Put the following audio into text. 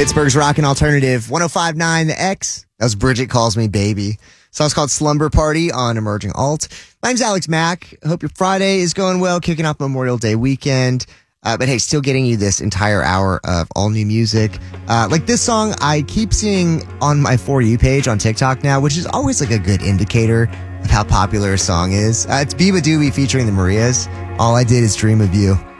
Pittsburgh's rockin' alternative, 105.9 The X. That was Bridget Calls Me Baby. Song's called Slumber Party on Emerging Alt. My name's Alex Mack. Hope your Friday is going well, kicking off Memorial Day weekend. But hey, still getting you this entire hour of all new music. Like this song, I keep seeing on my For You page on TikTok now, which is always like a good indicator of how popular a song is. It's Biba Doobie featuring the Marias. All I Did Is Dream of You.